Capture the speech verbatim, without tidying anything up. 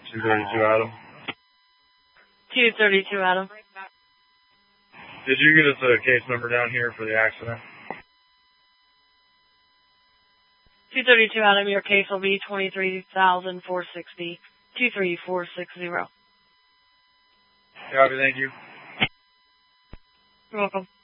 two thirty-two, Adam. two thirty-two, Adam. Did you get us a case number down here for the accident? two thirty-two, Adam, your case will be twenty-three thousand four hundred sixty, two three four six zero. Copy, thank you. You're welcome.